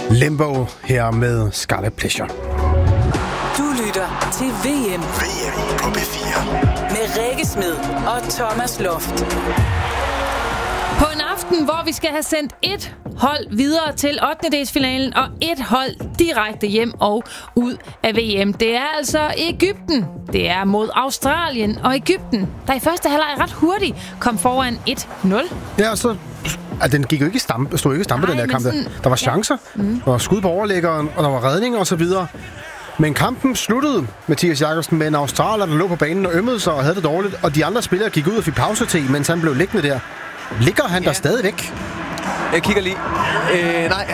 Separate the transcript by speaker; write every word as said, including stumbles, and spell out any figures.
Speaker 1: Limbo her med Scarlet Pleasure.
Speaker 2: Du lytter til V M.
Speaker 3: V M på B fire.
Speaker 2: Med Rikke Smed og Thomas Loft.
Speaker 4: På en aften, hvor vi skal have sendt et hold videre til ottendedelsfinalen og et hold direkte hjem og ud af V M. Det er altså Egypten. Det er mod Australien og Egypten, der i første halvleg ret hurtigt kom foran et nul.
Speaker 1: Ja, så altså, den gik jo ikke i stampe, stod ikke i stampe,
Speaker 4: Nej,
Speaker 1: den der kamp.
Speaker 4: sådan,
Speaker 1: Der var chancer,
Speaker 4: ja. mm.
Speaker 1: der var skud på overlæggeren, og der var redninger og så videre. Men kampen sluttede, Mathias Jakobsen, med en australier, der lå på banen og ømmede sig og havde det dårligt, og de andre spillere gik ud og fik pause til, mens han blev liggende der. Ligger han ja. der stadigvæk?
Speaker 5: Jeg kigger lige. Øh, nej,